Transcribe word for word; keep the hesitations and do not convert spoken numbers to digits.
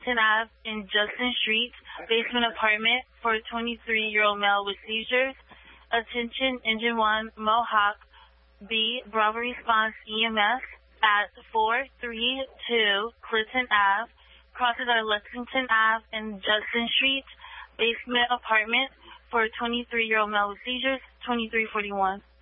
Lexington Ave and Justin Street, basement apartment for a twenty-three-year-old male with seizures. Attention, Engine one, Mohawk, B, Bravo Response E M S at four three two Clinton Ave, crosses our Lexington Ave and Justin Street, basement apartment for a twenty-three-year-old male with seizures, twenty-three forty-one.